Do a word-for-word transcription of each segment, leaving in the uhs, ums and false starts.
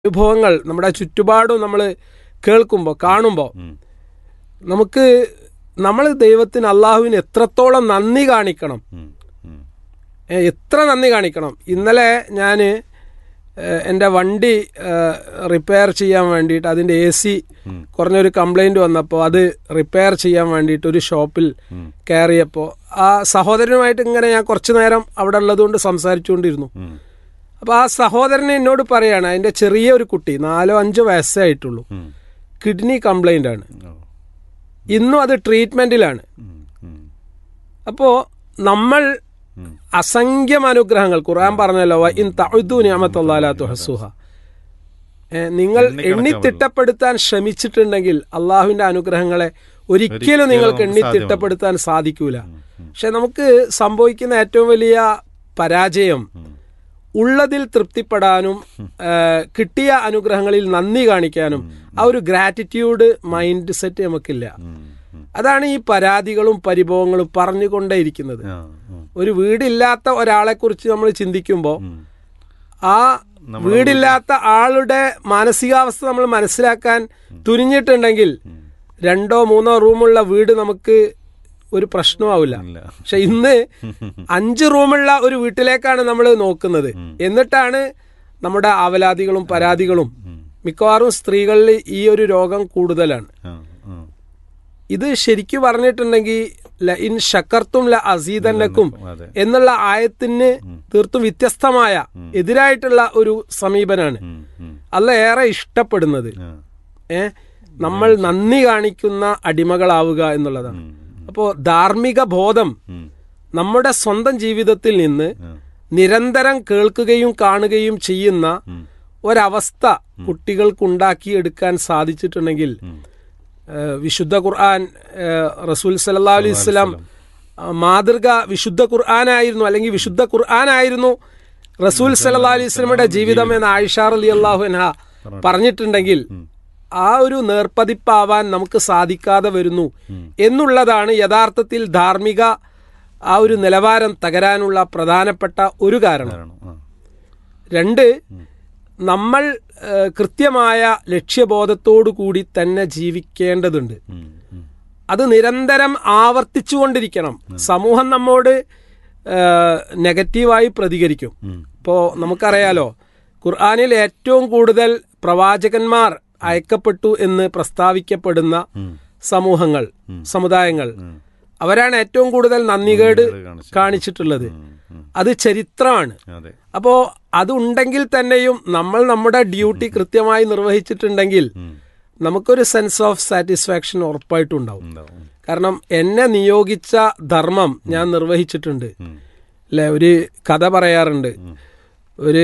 അനുഭവങ്ങൾ നമ്മുടെ ചുറ്റുപാടും നമ്മൾ കേൾക്കുമ്പോൾ കാണുമ്പോൾ നമുക്ക് നമ്മൾ ദൈവത്തിന് അള്ളാഹുവിന് എത്രത്തോളം നന്ദി കാണിക്കണം, എത്ര നന്ദി കാണിക്കണം. ഇന്നലെ ഞാൻ എൻ്റെ വണ്ടി റിപ്പയർ ചെയ്യാൻ വേണ്ടിയിട്ട് അതിൻ്റെ എ സി കുറഞ്ഞൊരു കംപ്ലൈൻറ്റ് വന്നപ്പോൾ അത് റിപ്പയർ ചെയ്യാൻ വേണ്ടിയിട്ട് ഒരു ഷോപ്പിൽ കയറിയപ്പോൾ ആ സഹോദരനുമായിട്ട് ഇങ്ങനെ ഞാൻ കുറച്ചു നേരം അവിടെ ഉള്ളതുകൊണ്ട് സംസാരിച്ചുകൊണ്ടിരുന്നു. അപ്പോൾ ആ സഹോദരൻ എന്നോട് പറയാണ്, അതിൻ്റെ ചെറിയ ഒരു കുട്ടി നാലോ അഞ്ചോ വയസ്സേ ആയിട്ടുള്ളൂ, കിഡ്നി കംപ്ലൈൻ്റ് ആണ്, ഇന്നും അത് ട്രീറ്റ്മെൻറ്റിലാണ്. അപ്പോൾ നമ്മൾ അസംഖ്യം അനുഗ്രഹങ്ങൾ, ഖുർആൻ പറഞ്ഞല്ലോ, ഇൻ തഅുദു നിഅമത്തല്ലാഹി ലാ തുഹ്സുഹ, നിങ്ങൾ എണ്ണിത്തിട്ടപ്പെടുത്താൻ ശ്രമിച്ചിട്ടുണ്ടെങ്കിൽ അള്ളാഹുവിൻ്റെ അനുഗ്രഹങ്ങളെ ഒരിക്കലും നിങ്ങൾക്ക് എണ്ണിത്തിട്ടപ്പെടുത്താൻ സാധിക്കൂല. പക്ഷെ നമുക്ക് സംഭവിക്കുന്ന ഏറ്റവും വലിയ പരാജയം ഉള്ളതിൽ തൃപ്തിപ്പെടാനും കിട്ടിയ അനുഗ്രഹങ്ങളിൽ നന്ദി കാണിക്കാനും ആ ഒരു ഗ്രാറ്റിറ്റ്യൂഡ് മൈൻഡ് സെറ്റ് നമുക്കില്ല. അതാണ് ഈ പരാതികളും പരിഭവങ്ങളും പറഞ്ഞുകൊണ്ടേയിരിക്കുന്നത്. ഒരു വീടില്ലാത്ത ഒരാളെ കുറിച്ച് നമ്മൾ ചിന്തിക്കുമ്പോൾ ആ വീടില്ലാത്ത ആളുടെ മാനസികാവസ്ഥ നമ്മൾ മനസ്സിലാക്കാൻ തുനിഞ്ഞിട്ടുണ്ടെങ്കിൽ രണ്ടോ മൂന്നോ റൂമുള്ള വീട് നമുക്ക് ഒരു പ്രശ്നമാവില്ല. പക്ഷെ ഇന്ന് അഞ്ച് റൂമുള്ള ഒരു വീട്ടിലേക്കാണ് നമ്മൾ നോക്കുന്നത്. എന്നിട്ടാണ് നമ്മുടെ ആവലാതികളും പരാതികളും. മിക്കവാറും സ്ത്രീകളിൽ ഈ ഒരു രോഗം കൂടുതലാണ്. ഇത് ശരിക്കും പറഞ്ഞിട്ടുണ്ടെങ്കിൽ ല ഇൻ ശക്കർത്തും ല അസീദന്നക്കും എന്നുള്ള ആയത്തിന് തീർത്തും വ്യത്യസ്തമായ എതിരായിട്ടുള്ള ഒരു സമീപനാണ് അല്ലാഹ് ഏറെ ഇഷ്ടപ്പെടുന്നത്. ഏ നമ്മൾ നന്ദി കാണിക്കുന്ന അടിമകളാവുക എന്നുള്ളതാണ്. അപ്പോൾ ധാർമ്മിക ബോധം നമ്മുടെ സ്വന്തം ജീവിതത്തിൽ നിന്ന് നിരന്തരം കേൾക്കുകയും കാണുകയും ചെയ്യുന്ന ഒരവസ്ഥ കുട്ടികൾക്കുണ്ടാക്കിയെടുക്കാൻ സാധിച്ചിട്ടുണ്ടെങ്കിൽ വിശുദ്ധ ഖുർആൻ, റസൂൽ സല്ലല്ലാഹു അലൈഹി വസല്ലം മാതൃക വിശുദ്ധ ഖുർആനായിരുന്നു, അല്ലെങ്കിൽ വിശുദ്ധ ഖുർആനായിരുന്നു റസൂൽ സല്ലല്ലാഹു അലൈഹി വസല്ലമയുടെ ജീവിതം എന്ന് ആയിഷ റളിയല്ലാഹു അൻഹ പറഞ്ഞിട്ടുണ്ടെങ്കിൽ ആ ഒരു നേർപ്പതിപ്പാവാൻ നമുക്ക് സാധിക്കാതെ വരുന്നു എന്നുള്ളതാണ് യഥാർത്ഥത്തിൽ ധാർമ്മിക ആ ഒരു നിലവാരം തകരാനുള്ള പ്രധാനപ്പെട്ട ഒരു കാരണം. രണ്ട്, നമ്മൾ കൃത്യമായ ലക്ഷ്യബോധത്തോടു കൂടി തന്നെ ജീവിക്കേണ്ടതുണ്ട്. അത് നിരന്തരം ആവർത്തിച്ചുകൊണ്ടിരിക്കണം. സമൂഹം നമ്മോട് നെഗറ്റീവായി പ്രതികരിക്കും. ഇപ്പോൾ നമുക്കറിയാലോ, ഖുർആനിൽ ഏറ്റവും കൂടുതൽ പ്രവാചകന്മാർ അയക്കപ്പെട്ടു എന്ന് പ്രസ്താവിക്കപ്പെടുന്ന സമൂഹങ്ങൾ, സമുദായങ്ങൾ, അവരാണ് ഏറ്റവും കൂടുതൽ നന്ദികേട് കാണിച്ചിട്ടുള്ളത്. അത് ചരിത്രമാണ്. അപ്പോ അതുണ്ടെങ്കിൽ തന്നെയും നമ്മൾ നമ്മുടെ ഡ്യൂട്ടി കൃത്യമായി നിർവഹിച്ചിട്ടുണ്ടെങ്കിൽ നമുക്കൊരു സെൻസ് ഓഫ് സാറ്റിസ്ഫാക്ഷൻ ഉറപ്പായിട്ടും ഉണ്ടാവും. കാരണം എന്നെ നിയോഗിച്ച ധർമ്മം ഞാൻ നിർവഹിച്ചിട്ടുണ്ട്. അല്ലെ, ഒരു കഥ പറയാറുണ്ട്. ഒരു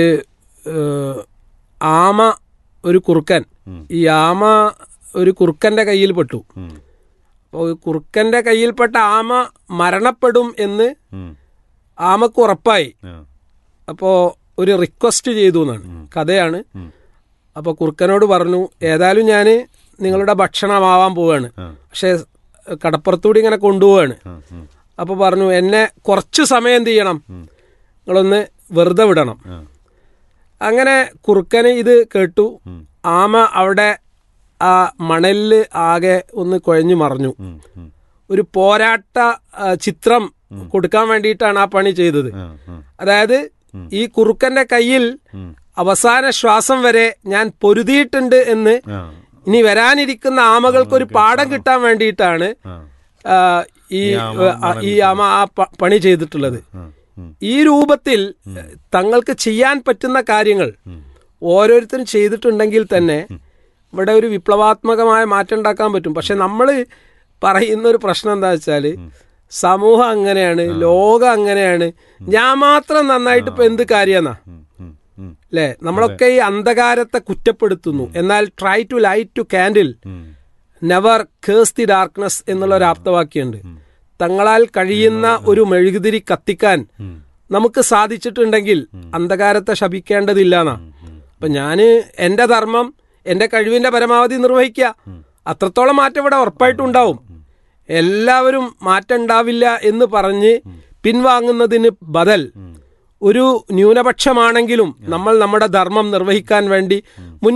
ആമ, ഒരു കുറുക്കൻ, ഈ ആമ ഒരു കുറുക്കന്റെ കയ്യിൽ പെട്ടു. അപ്പോൾ കുറുക്കന്റെ കയ്യിൽപ്പെട്ട ആമ മരണപ്പെടും എന്ന് ആമക്ക് ഉറപ്പായി. അപ്പോ ഒരു റിക്വസ്റ്റ് ചെയ്തു എന്നാണ് കഥയാണ്. അപ്പൊ കുറുക്കനോട് പറഞ്ഞു, ഏതായാലും ഞാൻ നിങ്ങളുടെ ഭക്ഷണമാവാൻ പോവാണ്, പക്ഷെ കടപ്പുറത്തൂടി ഇങ്ങനെ കൊണ്ടുപോവാണ്. അപ്പൊ പറഞ്ഞു, എന്നെ കുറച്ചു സമയം എന്ത് ചെയ്യണം, നിങ്ങളൊന്ന് വെറുതെ വിടണം. അങ്ങനെ കുറുക്കന് ഇത് കേട്ടു. ആമ അവിടെ ആ മണലില് ആകെ ഒന്ന് കുഴഞ്ഞു മറിഞ്ഞു. ഒരു പോരാട്ട ചിത്രം കൊടുക്കാൻ വേണ്ടിയിട്ടാണ് ആ പണി ചെയ്തത്. അതായത് ഈ കുറുക്കന്റെ കയ്യിൽ അവസാന ശ്വാസം വരെ ഞാൻ പൊരുതിയിട്ടുണ്ട് എന്ന് ഇനി വരാനിരിക്കുന്ന ആമകൾക്കൊരു പാഠം കിട്ടാൻ വേണ്ടിയിട്ടാണ് ഈ ഈ ആമ ആ പണി ചെയ്തിട്ടുള്ളത്. ഈ രൂപത്തിൽ തങ്ങൾക്ക് ചെയ്യാൻ പറ്റുന്ന കാര്യങ്ങൾ ഓരോരുത്തരും ചെയ്തിട്ടുണ്ടെങ്കിൽ തന്നെ ഇവിടെ ഒരു വിപ്ലവാത്മകമായ മാറ്റം ഉണ്ടാക്കാൻ പറ്റും. പക്ഷെ നമ്മൾ പറയുന്ന ഒരു പ്രശ്നം എന്താ വെച്ചാൽ, സമൂഹം അങ്ങനെയാണ്, ലോകം അങ്ങനെയാണ്, ഞാൻ മാത്രം നന്നായിട്ട് ഇപ്പൊ എന്ത് കാര്യന്നാ അല്ലെ. നമ്മളൊക്കെ ഈ അന്ധകാരത്തെ കുറ്റപ്പെടുത്തുന്നു, എന്നാൽ try to light to candle, never curse the darkness എന്നുള്ള ഒരു ആപ്തവാക്യമുണ്ട്. തങ്ങളാൽ കഴിയുന്ന ഒരു മെഴുകുതിരി കത്തിക്കാൻ നമുക്ക് സാധിച്ചിട്ടുണ്ടെങ്കിൽ അന്ധകാരത്തെ ശപിക്കേണ്ടതില്ലാന്നാ. അപ്പൊ ഞാന് എന്റെ ധർമ്മം എന്റെ കഴിവിന്റെ പരമാവധി നിർവഹിക്കുക, അത്രത്തോളം മാറ്റം ഇവിടെ ഉറപ്പായിട്ടും ഉണ്ടാവും. എല്ലാവരും മാറ്റം ഉണ്ടാവില്ല എന്ന് പറഞ്ഞ് പിൻവാങ്ങുന്നതിന് ബദൽ ഒരു ന്യൂനപക്ഷമാണെങ്കിലും നമ്മൾ നമ്മുടെ ധർമ്മം നിർവഹിക്കാൻ വേണ്ടി മുൻ